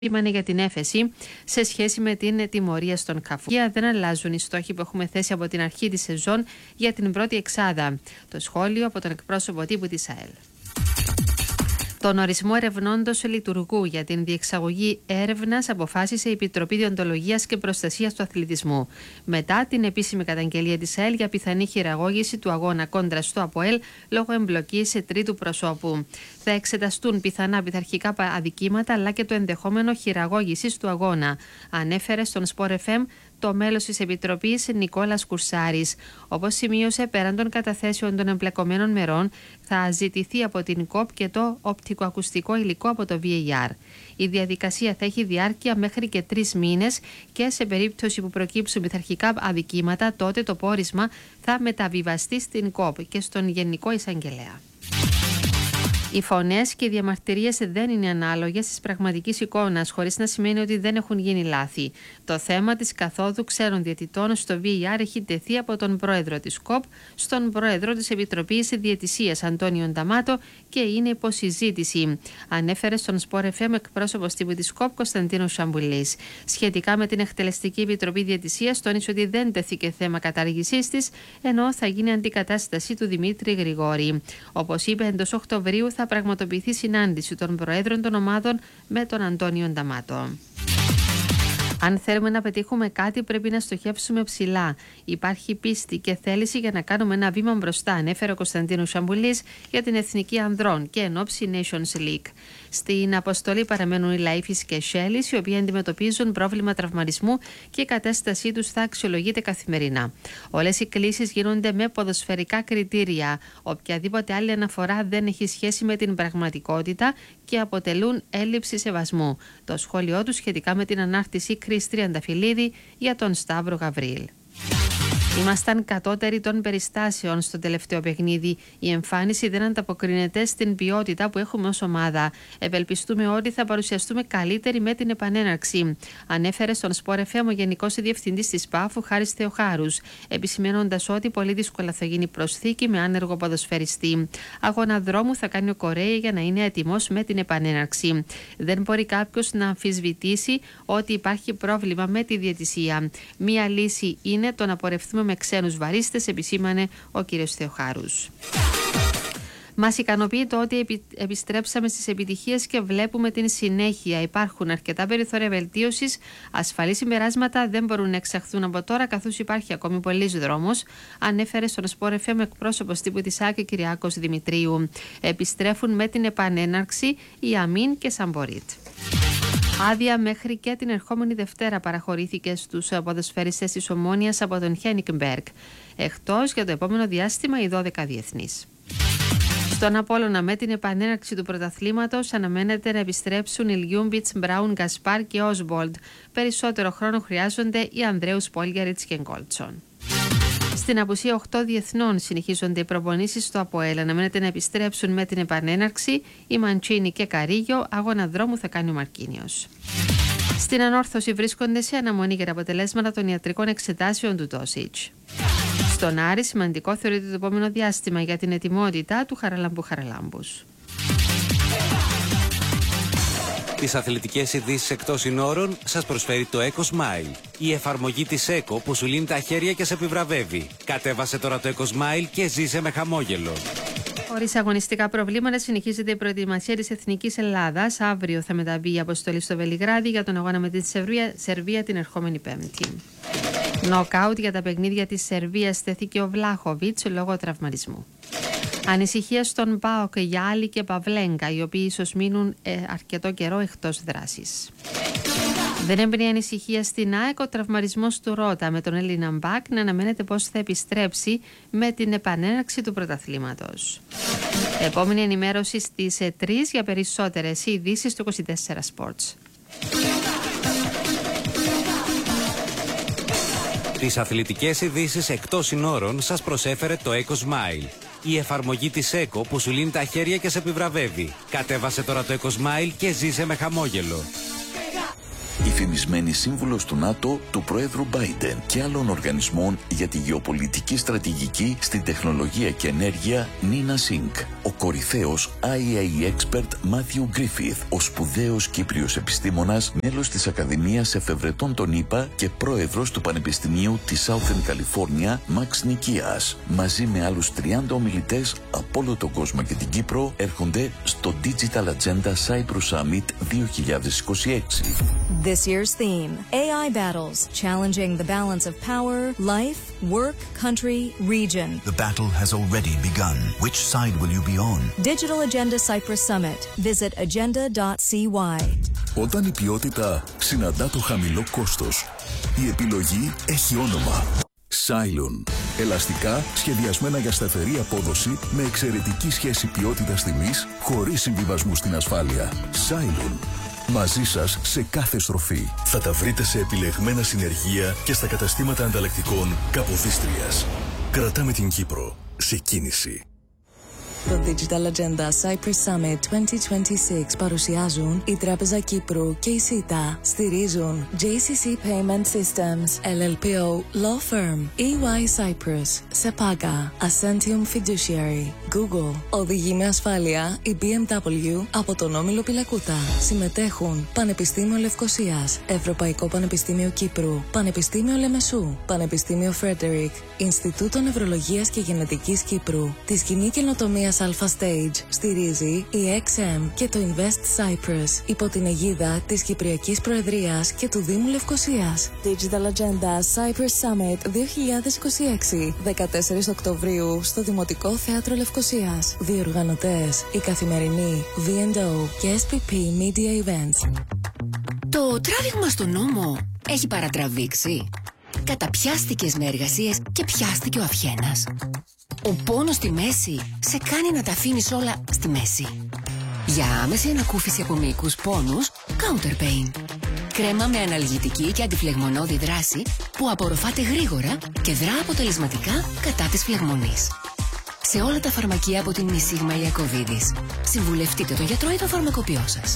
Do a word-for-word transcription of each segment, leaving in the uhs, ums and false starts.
Είπανε για την έφεση σε σχέση με την τιμωρία στον Καφού. Δεν αλλάζουν οι στόχοι που έχουμε θέσει από την αρχή της σεζόν για την πρώτη εξάδα. Το σχόλιο από τον εκπρόσωπο τύπου της ΑΕΛ. Τον ορισμό ερευνώντος λειτουργού για την διεξαγωγή έρευνας αποφάσισε η Επιτροπή Διοντολογίας και Προστασίας του Αθλητισμού. Μετά την επίσημη καταγγελία της ΑΕΛ για πιθανή χειραγώγηση του αγώνα κόντρα στο ΑΠΟΕΛ λόγω εμπλοκής σε τρίτου προσώπου. Θα εξεταστούν πιθανά πειθαρχικά αδικήματα αλλά και το ενδεχόμενο χειραγώγησης του αγώνα, ανέφερε στον Sport εφ εμ το μέλος της Επιτροπής Νικόλας Κουρσάρης. Όπως σημείωσε, πέραν των καταθέσεων των εμπλεκομένων μερών, θα ζητηθεί από την ΚΟΠ και το οπτικοακουστικό υλικό από το βι έι αρ. Η διαδικασία θα έχει διάρκεια μέχρι και τρεις μήνες και σε περίπτωση που προκύψουν πειθαρχικά αδικήματα, τότε το πόρισμα θα μεταβιβαστεί στην ΚΟΠ και στον Γενικό Εισαγγελέα. Οι φωνές και οι διαμαρτυρίες δεν είναι ανάλογες της πραγματικής εικόνας, χωρίς να σημαίνει ότι δεν έχουν γίνει λάθη. Το θέμα της καθόδου ξένων διαιτητών στο βι έι αρ έχει τεθεί από τον πρόεδρο της ΚΟΠ στον πρόεδρο της Επιτροπής Διαιτησίας Αντώνιο Νταμάτο και είναι υποσυζήτηση, ανέφερε στον Sport εφ εμ εκπρόσωπος τύπου της ΚΟΠ Κωνσταντίνος Σαμπουλής. Σχετικά με την Εκτελεστική Επιτροπή Διαιτησίας, τόνισε ότι δεν τέθηκε θέμα κατάργησής της, ενώ θα γίνει αντικατάσταση του Δημήτρη Γρηγόρη. Όπως είπε, εντός Οκτωβρίου θα πραγματοποιηθεί συνάντηση των προέδρων των ομάδων με τον Αντώνιο Νταμάτο. Αν θέλουμε να πετύχουμε κάτι, πρέπει να στοχεύσουμε ψηλά. Υπάρχει πίστη και θέληση για να κάνουμε ένα βήμα μπροστά, ανέφερε ο Κωνσταντίνος Σαμπουλής για την Εθνική Ανδρών και εν ώψη Nations League. Στην αποστολή παραμένουν οι Λαΐφης και Σέλης, οι οποίοι αντιμετωπίζουν πρόβλημα τραυματισμού και η κατάστασή τους θα αξιολογείται καθημερινά. Όλες οι κλήσεις γίνονται με ποδοσφαιρικά κριτήρια. Οποιαδήποτε άλλη αναφορά δεν έχει σχέση με την πραγματικότητα και αποτελούν έλλειψη σεβασμού. Το σχόλιο του σχετικά με την ανάρτηση Κρίς Τριανταφυλλίδη για τον Σταύρο Γαβρίλ. Ήμασταν κατώτεροι των περιστάσεων στο τελευταίο παιχνίδι. Η εμφάνιση δεν ανταποκρίνεται στην ποιότητα που έχουμε ως ομάδα. Ευελπιστούμε ότι θα παρουσιαστούμε καλύτεροι με την επανέναρξη, ανέφερε στον Sport εφ εμ ο Γενικός Διευθυντής της ΠΑΦ, Χάρης Θεοχάρους, επισημαίνοντας ότι πολύ δύσκολα θα γίνει προσθήκη με άνεργο ποδοσφαιριστή. Αγώνα δρόμου θα κάνει ο Κορέι για να είναι έτοιμος με την επανέναρξη. Δεν μπορεί κάποιος να αμφισβητήσει ότι υπάρχει πρόβλημα με τη διαιτησία. Μία λύση είναι το να πορευτούμε με ξένους βαρίστες, επισήμανε ο κ. Θεοχάρους. Μας ικανοποιεί το ότι επι... επιστρέψαμε στις επιτυχίες και βλέπουμε την συνέχεια. Υπάρχουν αρκετά περιθώρια βελτίωσης. Ασφαλή συμπεράσματα δεν μπορούν να εξαχθούν από τώρα, καθώς υπάρχει ακόμη πολλής δρόμος, ανέφερε στον Sport εφ εμ εκπρόσωπος τύπου της ΑΚ Κυριάκος Δημητρίου. Επιστρέφουν με την επανέναρξη η Αμίν και Σαμπορίτ. Άδεια μέχρι και την ερχόμενη Δευτέρα παραχωρήθηκε στους ποδοσφαιριστές της Ομόνοιας από τον Χένικμπεργκ. Εκτός για το επόμενο διάστημα οι δώδεκα διεθνείς. Στον Απόλλωνα με την επανέναρξη του πρωταθλήματος αναμένεται να επιστρέψουν οι Λιούμπιτς, Μπράουν, Γκασπάρ και Όσμπολντ. Περισσότερο χρόνο χρειάζονται οι Ανδρέους Πόλγιαριτς και Γκόλτσον. Στην απουσία οκτώ διεθνών συνεχίζονται οι προπονήσεις στο ΑΠΟΕΛ. Αναμένεται να επιστρέψουν με την επανέναρξη η Μαντσίνη και Καρίγιο. Αγώνα δρόμου θα κάνει ο Μαρκίνιος. Στην ανόρθωση βρίσκονται σε αναμονή για τα αποτελέσματα των ιατρικών εξετάσεων του Τόσιτς. Στον Άρη σημαντικό θεωρείται το επόμενο διάστημα για την ετοιμότητα του Χαραλάμπου Χαραλάμπους. Τις αθλητικές ειδήσεις εκτός συνόρων σας προσφέρει το EcoSmile. Η εφαρμογή της ΕΚΟ που σου λύνει τα χέρια και σε επιβραβεύει. Κατέβασε τώρα το EcoSmile και ζήσε με χαμόγελο. Χωρίς αγωνιστικά προβλήματα συνεχίζεται η προετοιμασία της Εθνικής Ελλάδας. Αύριο θα μεταβεί η αποστολή στο Βελιγράδι για τον αγώνα με τη Σερβία, Σερβία την ερχόμενη Πέμπτη. Νοκάουτ για τα παιχνίδια της Σερβίας τέθηκε ο Βλάχοβιτς λόγω τραυματισμού. Ανησυχία στον ΠΑΟΚ για Άλλη και Παυλέγκα, οι οποίοι ίσως μείνουν ε, αρκετό καιρό εκτός δράσης. Δεν έμπαινε ανησυχία στην ΑΕΚ ο τραυματισμός του Ρότα, με τον Έλληνα Μπακ να αναμένεται πως θα επιστρέψει με την επανέναρξη του πρωταθλήματος. Επόμενη ενημέρωση στις τρεις για περισσότερες ειδήσεις του είκοσι τέσσερα Sports. Τις αθλητικές ειδήσεις εκτός συνόρων σας προσέφερε το EcoSmile. Η εφαρμογή της ΕΚΟ που σου λύνει τα χέρια και σε επιβραβεύει. Κατέβασε τώρα το EcoSmile και ζήσε με χαμόγελο. η φημισμένη σύμβουλος του ΝΑΤΟ, του Προέδρου Biden και άλλων οργανισμών για τη γεωπολιτική στρατηγική στην τεχνολογία και ενέργεια Νίνα Σινκ. Ο κορυφαίος άι έι expert Matthew Griffith, ο σπουδαίος Κύπριος επιστήμονας, μέλος της Ακαδημίας Εφευρετών των ΗΠΑ και πρόεδρος του Πανεπιστημίου της Southern California, Max Nikias, μαζί με άλλους τριάντα ομιλητές από όλο τον κόσμο και την Κύπρο, έρχονται στο Digital Agenda Cyprus Summit δύο χιλιάδες είκοσι έξι. This year's theme, έι άι Battles, challenging the balance of power, life, work, country, region. The battle has already begun. Which side will you be on? Digital Agenda Cyprus Summit. Visit agenda dot c y. Όταν η ποιότητα συναντά το χαμηλό κόστος, η επιλογή έχει όνομα. Cylon. Ελαστικά σχεδιασμένα για σταθερή απόδοση με εξαιρετική σχέση ποιότητας-τιμής, χωρίς συμβιβασμού στην ασφάλεια. Cylon. Μαζί σας σε κάθε στροφή. Θα τα βρείτε σε επιλεγμένα συνεργεία και στα καταστήματα ανταλλακτικών Καποδίστριας. Κρατάμε την Κύπρο σε κίνηση. Το Digital Agenda Cyprus Summit είκοσι είκοσι έξι παρουσιάζουν η Τράπεζα Κύπρου και η ΣΥΤΑ. Στηρίζουν τζέι σι σι Payment Systems, ελ ελ πι ο Law Firm, ι γουάι Cyprus, Sepaga, Ascentium Fiduciary, Google. Οδηγεί με ασφάλεια η μπι εμ ντάμπλιου από τον Όμιλο Πιλακούτα. Συμμετέχουν Πανεπιστήμιο Λευκωσίας, Ευρωπαϊκό Πανεπιστήμιο Κύπρου, Πανεπιστήμιο Λεμεσού, Πανεπιστήμιο Frederick, Ινστιτούτο Νευρολογίας και Γενετικής Κύπρου, τη Σκηνή Καινοτομίας Alpha Stage στηρίζει η εξ εμ και το Invest Cyprus υπό την αιγίδα της Κυπριακής Προεδρίας και του Δήμου Λευκωσίας. Digital Agenda Cyprus Summit δύο χιλιάδες είκοσι έξι, δεκατέσσερις Οκτωβρίου στο Δημοτικό Θέατρο Λευκωσίας. Διοργανωτές η Καθημερινή, βι εντ ο και ες πι πι Media Events. Το τράβηγμα στον νόμο έχει παρατραβήξει. Καταπιάστηκες με εργασίες και πιάστηκε ο αυχένας. Ο πόνος στη μέση σε κάνει να τα αφήνεις όλα στη μέση. Για άμεση ανακούφιση από μυϊκούς πόνους, Counter Pain. Κρέμα με αναλγητική και αντιφλεγμονώδη δράση που απορροφάται γρήγορα και δρά αποτελεσματικά κατά της φλεγμονής. Σε όλα τα φαρμακεία από την Μισίγμα Ιακωβίδης. Συμβουλευτείτε τον γιατρό ή τον φαρμακοποιό σας.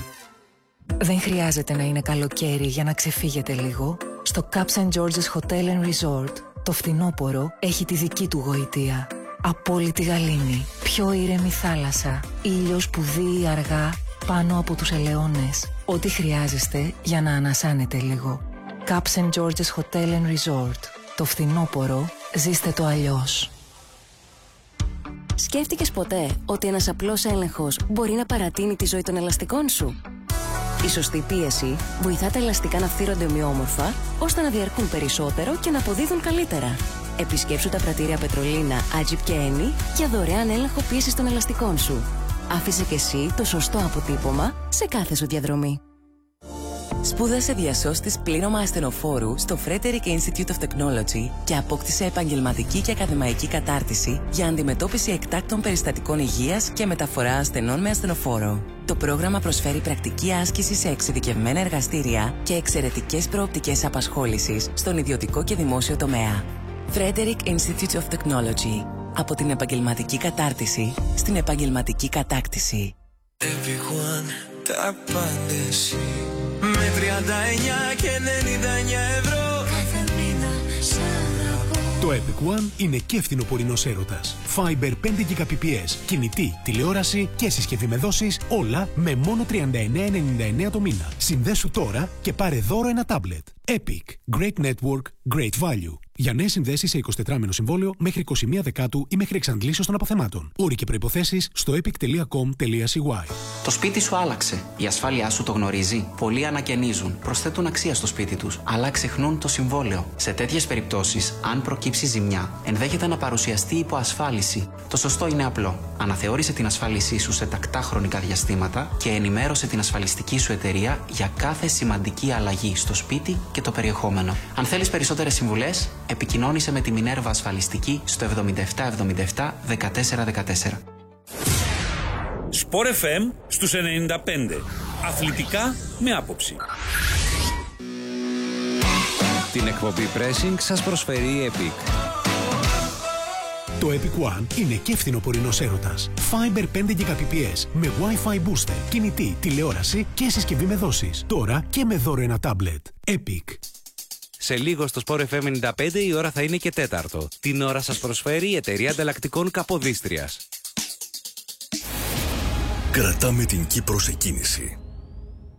Δεν χρειάζεται να είναι καλοκαίρι για να ξεφύγετε λίγο. Στο Caps and George's Hotel and Resort, το φθινόπωρο έχει τη δική του γοητεία. Απόλυτη γαλήνη, πιο ήρεμη θάλασσα, ήλιος που δύει αργά πάνω από τους ελαιώνες. Ό,τι χρειάζεστε για να ανασάνετε λίγο. Caps and George's Hotel and Resort. Το φθινόπωρο ζήστε το αλλιώς. Σκέφτηκες ποτέ ότι ένας απλός έλεγχος μπορεί να παρατείνει τη ζωή των ελαστικών σου? Η σωστή πίεση βοηθά τα ελαστικά να φθύρονται ομοιόμορφα, ώστε να διαρκούν περισσότερο και να αποδίδουν καλύτερα. Επισκέψου τα πρατήρια Πετρολίνα, Άτζιπ και Ένι για δωρεάν έλεγχο πίεσης των ελαστικών σου. Άφησε και εσύ το σωστό αποτύπωμα σε κάθε σου διαδρομή. Σπούδασε διασώστης πλήρωμα ασθενοφόρου στο Frederick Institute of Technology και απόκτησε επαγγελματική και ακαδημαϊκή κατάρτιση για αντιμετώπιση εκτάκτων περιστατικών υγείας και μεταφορά ασθενών με ασθενοφόρο. Το πρόγραμμα προσφέρει πρακτική άσκηση σε εξειδικευμένα εργαστήρια και εξαιρετικές προοπτικές απασχόλησης στον ιδιωτικό και δημόσιο τομέα. Frederick Institute of Technology. Από την επαγγελματική κατάρτιση στην επαγγελματική κατάκτηση. Everyone, τα πάντες με τριάντα εννιά και ενενήντα εννιά ευρώ κάθε μήνα σ' αγαπώ. Το Epic One είναι και φθινοπορεινός έρωτας. Fiber πέντε Gbps, κινητή, τηλεόραση και συσκευή με δόσεις, όλα με μόνο τριάντα εννέα ενενήντα εννέα το μήνα. Συνδέσου τώρα και πάρε δώρο ένα τάμπλετ. Epic. Great network, great value. Για νέες συνδέσεις σε εικοσιτετράμηνο συμβόλαιο μέχρι είκοσι μία Δεκάτου ή μέχρι εξαντλήσεως των αποθεμάτων. Όροι και προϋποθέσεις στο epic τελεία com τελεία c y. Το σπίτι σου άλλαξε. Η ασφάλειά σου το γνωρίζει. Πολλοί ανακαινίζουν, προσθέτουν αξία στο σπίτι τους, αλλά ξεχνούν το συμβόλαιο. Σε τέτοιες περιπτώσεις, αν προκύψει ζημιά, ενδέχεται να παρουσιαστεί υποασφάλιση. Το σωστό είναι απλό. Αναθεώρησε την ασφάλισή σου σε τακτά χρονικά διαστήματα και ενημέρωσε την ασφαλιστική σου εταιρεία για κάθε σημαντική αλλαγή στο σπίτι και το περιεχόμενο. Αν θέλεις περισσότερες συμβουλές, επικοινώνησε με τη Μινέρβα Ασφαλιστική στο εβδομήντα επτά εβδομήντα επτά δεκατέσσερα δεκατέσσερα. Σπορ εφ εμ στους ενενήντα πέντε. Αθλητικά με άποψη. Την εκπομπή Pressing σας προσφέρει η Epic. Το Epic One είναι και φθινοπορεινός έρωτας. Fiber πέντε Gbps με Wi-Fi booster, κινητή, τηλεόραση και συσκευή με δόσεις. Τώρα και με δώρο ένα τάμπλετ. Epic. Σε λίγο στο Sport εφ εμ ενενήντα πέντε η ώρα θα είναι και τέταρτο. Την ώρα σας προσφέρει η εταιρεία ανταλλακτικών Καποδίστριας. Κρατάμε την Κύπρο σε κίνηση.